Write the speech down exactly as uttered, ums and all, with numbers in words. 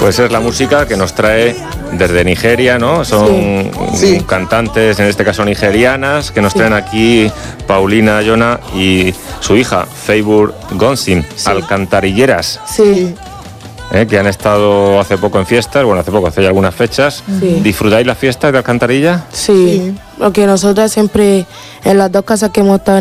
Pues es la música que nos trae desde Nigeria, ¿no? Son Sí. Sí. cantantes, en este caso nigerianas, que nos Sí. traen aquí Paulina Yona y su hija, Favour Gonsin, Sí. alcantarilleras, Sí. ¿eh? Que han estado hace poco en fiestas, bueno, hace poco, hace ya algunas fechas. Sí. ¿Disfrutáis las fiestas de Alcantarilla? Sí, porque nosotros siempre, en las dos casas que hemos estado